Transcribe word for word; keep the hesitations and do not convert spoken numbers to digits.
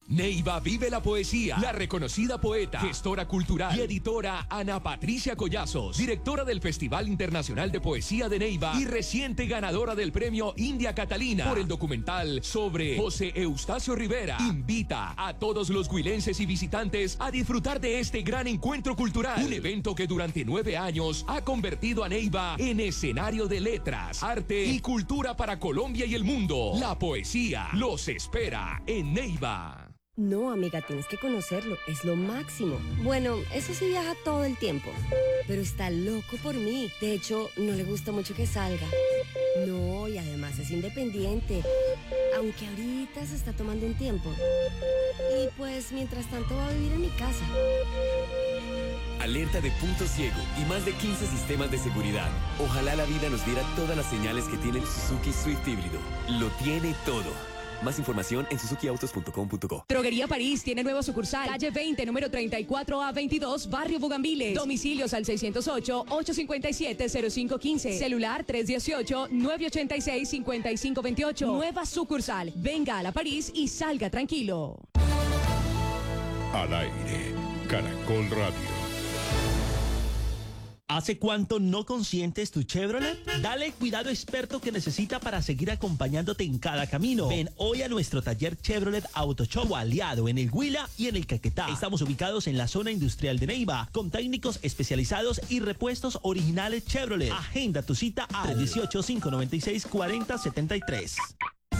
Neiva vive la poesía. La reconocida poeta, gestora cultural y editora Ana Patricia Collazos, directora del Festival Internacional de Poesía de Neiva y reciente ganadora del premio India Catalina por el documental sobre José Eustacio Rivera, invita a todos los huilenses y visitantes a disfrutar de este gran encuentro cultural. Un evento que durante nueve años ha convertido a Neiva en escenario de letras, arte y cultura para Colombia y el mundo. La poesía los espera en Neiva. No, amiga, tienes que conocerlo. Es lo máximo. Bueno, eso sí viaja todo el tiempo. Pero está loco por mí. De hecho, no le gusta mucho que salga. No, y además es independiente. Aunque ahorita se está tomando un tiempo. Y pues, mientras tanto va a vivir en mi casa. Alerta de punto ciego y más de quince sistemas de seguridad. Ojalá la vida nos diera todas las señales que tiene el Suzuki Swift híbrido. Lo tiene todo. Más información en suzuki autos punto com punto co. Droguería París tiene nueva sucursal. Calle veinte, número treinta y cuatro A veintidós, Barrio Bugambiles. Domicilios al seiscientos ocho, ochocientos cincuenta y siete, cero cinco quince. Celular tres dieciocho, nueve ochenta y seis, cincuenta y cinco veintiocho. Nueva sucursal. Venga a la París y salga tranquilo. Al aire, Caracol Radio. ¿Hace cuánto no consientes tu Chevrolet? Dale cuidado experto que necesita para seguir acompañándote en cada camino. Ven hoy a nuestro taller Chevrolet Auto Shop, aliado en el Huila y en el Caquetá. Estamos ubicados en la zona industrial de Neiva, con técnicos especializados y repuestos originales Chevrolet. Agenda tu cita al dieciocho, cinco noventa y seis, cuarenta setenta y tres.